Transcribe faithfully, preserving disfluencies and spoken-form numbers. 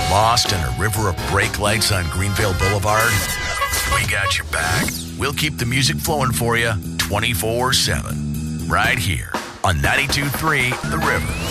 Lost in a river of brake lights on Greenville Boulevard? We got your back. We'll keep the music flowing for you twenty-four seven. Right here on ninety-two point three The River.